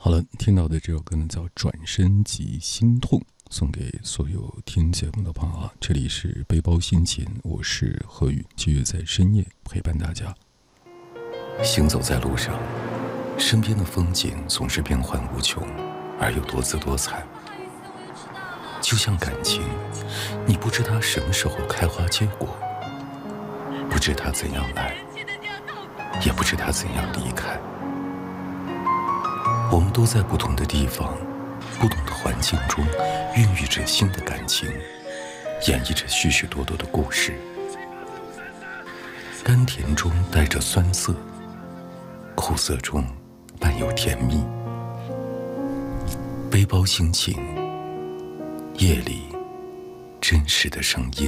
好了，听到的这首歌呢叫《转身即心痛》，送给所有听节目的朋友啊。这里是背包心情，我是何宇，继续在深夜陪伴大家。行走在路上，身边的风景总是变幻无穷，而又多姿多彩。就像感情，你不知它什么时候开花结果，不知它怎样来，也不知它怎样离开。我们都在不同的地方，不同的环境中，孕育着新的感情，演绎着许许多多的故事。甘甜中带着酸涩，苦涩中伴有甜蜜。背包心情，夜里真实的声音。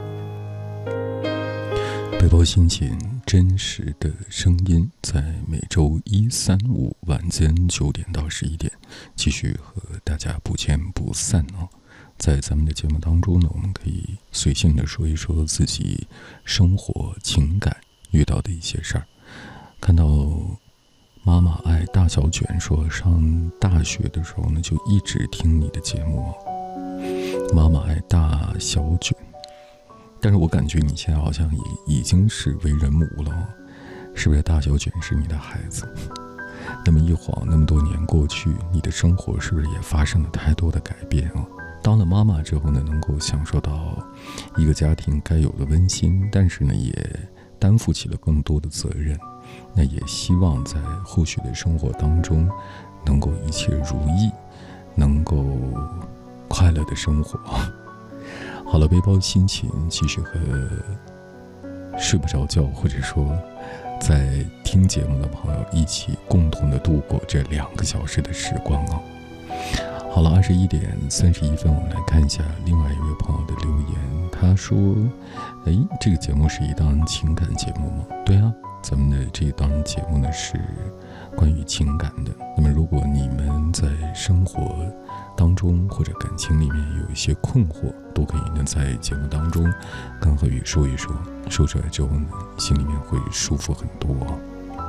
背包心情，真实的声音，在每周一、三、五晚间9点到11点，继续和大家不见不散哦。在咱们的节目当中呢，我们可以随性的说一说自己生活、情感遇到的一些事儿。看到妈妈爱大小卷说，上大学的时候呢，就一直听你的节目哦。妈妈爱大小卷。但是我感觉你现在好像已经是为人母了，是不是？大小卷是你的孩子，那么一晃那么多年过去，你的生活是不是也发生了太多的改变啊？当了妈妈之后呢，能够享受到一个家庭该有的温馨，但是呢，也担负起了更多的责任。那也希望在后续的生活当中，能够一切如意，能够快乐的生活。好了，背包心情继续和睡不着觉或者说在听节目的朋友一起共同的度过这2个小时的时光啊。好了，21点31分，我们来看一下另外一位朋友的留言。他说这个节目是一档情感节目吗？对啊，咱们的这一档节目呢是关于情感的。那么如果你们在生活当中或者感情里面有一些困惑，都可以呢在节目当中跟何宇说一说，说出来之后呢，心里面会舒服很多。